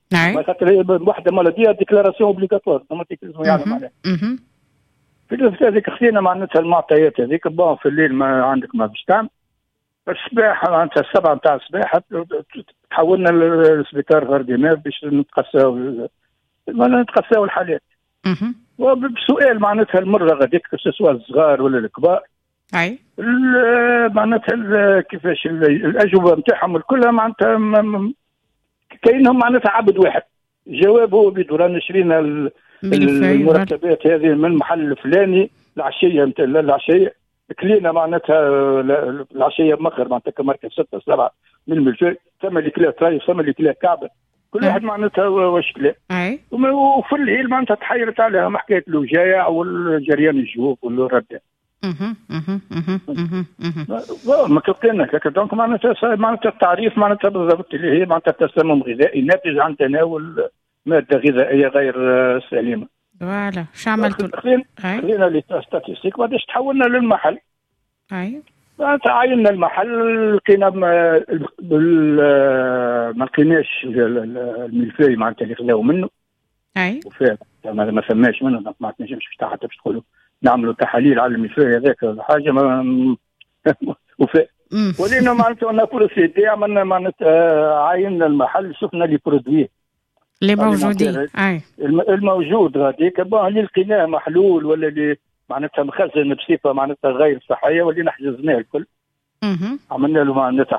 نعم. خاطر هي واحده مالديه ديكلاراسيون اوبليغاتوار ما تكلموا يعلم عليها. في الوقت هذيك خذينا معناتها المعطيات هذيك بون في الليل ما عندك ما باش تعمل. الصباح معناتها 7 نتاع الصباح تحولنا للسبيطار غارديمير باش نتقساو الحالات. وبسؤال معناتها المره غاديك سواء الصغار ولا الكبار. اي معناتها كيفاش الاجوبه نتاعهم كلها معناتها كاينهم معناتها عبد واحد. الجواب هو بدوران شرينا المرتبات هذه من المحل الفلاني العشيه نتاع العشيه كلينا معناتها العشيه مخر معناتها كماركه 6 7 من الملفي ثم اللي كلا طايف ثم اللي كلا كعبه كل واحد معناتها واش كلا. وفي الليل معناتها تحيرت عليها حكايه الوجايع والجريان الجوف والرده. ما كلقينا دونك معناتها التعريف معناتها بالضبط اللي هي معناتها تسمم غذائي ناتج عن تناول ماده غذائيه غير سليمه. فوالا شو عملتوا؟ خلينا لي ستاتستيك بعدش تحولنا للمحل. معناتها عيننا المحل لقينا ما لقيناش الملفاي معناتها اللي خذاو منه. وفات ما سماش منه ما تنجمش حتى باش تقولوا نعملوا تحاليل على الملفاي هذاك حاجه ما وفات. ولينا معناتها انا بروسيدي عملنا معناتها عيننا المحل شفنا لي برودوي اللي موجودين. الموجود هذيك اللي لقيناه محلول ولا اللي معناتها مخزن بصفه معناتها غير صحيه واللي حجزناه الكل. عملنا له معناتها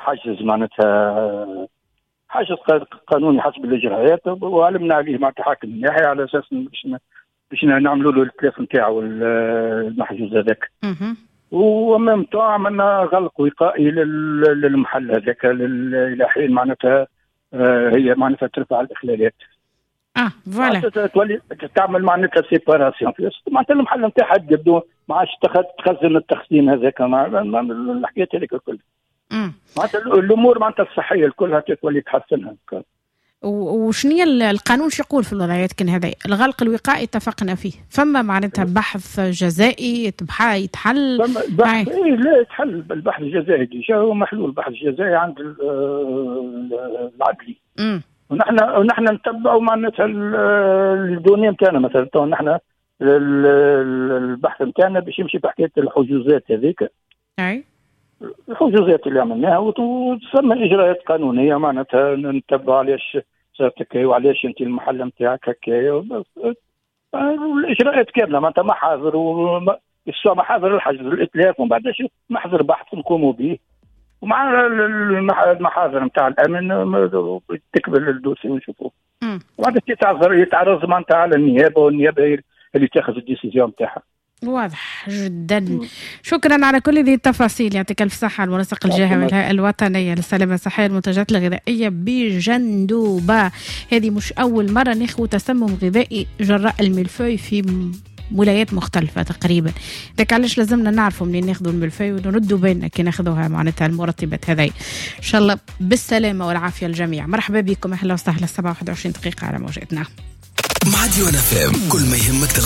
حاجز قانوني حسب الاجراءات وعلمنا عليه مع حاكم الناحيه على اساس باش نعملوا له التلاف نتاعو المحجوز هذاك. ومام طاع عملنا غلق وقائي للمحل هذاك الى حين معناتها هي معناتها ترفع الاخلالات. فوالا تولي تعمل معناتها سيباراسيون معناتها المحل نتاعها يبدو ما عادش تخزن التخزين هذاك الحكايات هذيك الكل. معناتها الامور معناتها الصحيه الكلها تولي تحسنها. وشنية القانون شو يقول في الولايات كان هذا الغلق الوقائي اتفقنا فيه فما معناتها بحث جزائي يتحل بحث لا يتحل البحث الجزائي ديجا هو محلول البحث الجزائي عند العدلي. ونحن نتبعوا معناتها الدونيه نتاعنا مثلا نحن البحث نتاعنا باش يمشي في حكايه الحجوزات هذيك. الحجوزات اللي عملناها وتسمى اجراءات قانونيه معناتها نتبع علاش صارت هكايا وعلاش انت المحل نتاعك هكايا. الاجراءات كامله معناتها محاضر محاضر الحجز الاتلاف ومن بعد محضر بحث نقوموا به ومع المحاضر نتاع الامن تكبل الدوسي ونشوفوه. وبعد يتعرض معناتها على النيابه والنيابه هي اللي تاخذ الديسيزيون نتاعها. واضح جدا. شكرا على كل هذه التفاصيل. يعطيك الف صحة. المنسق الجهوي الهيئة الوطنية للسلامة الصحية والمنتجات الغذائية بجندوبة. هذه مش أول مرة ناخذ تسمم غذائي جراء الملفوي في ولايات مختلفة تقريبا. لك علاش لازمنا نعرفوا منين ناخذوا الملفوي ونردوا بيننا كي ناخذوها معناتها المرطبات هذي. إن شاء الله بالسلامة والعافية الجميع. مرحبا بكم. أهلا وسهلا. 27 دقيقة على موجتنا. مع ديوان FM كل ما يهمك